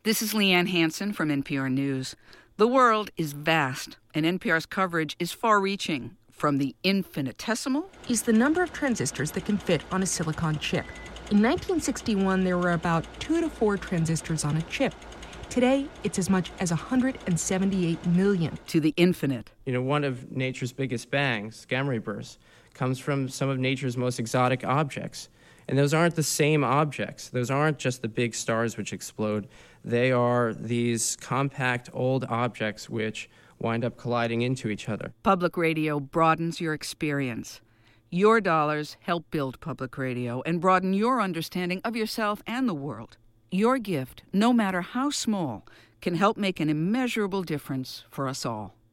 This is Leanne Hansen from NPR News. The world is vast, and NPR's coverage is far-reaching. From the infinitesimal is the number of transistors that can fit on a silicon chip. In 1961, there were about 2 to 4 transistors on a chip. Today, it's as much as 178 million. To the infinite. One of nature's biggest bangs, gamma ray bursts, comes from some of nature's most exotic objects. And those aren't the same objects. Those aren't just the big stars which explode. They are these compact old objects which wind up colliding into each other. Public radio broadens your experience. Your dollars help build public radio and broaden your understanding of yourself and the world. Your gift, no matter how small, can help make an immeasurable difference for us all.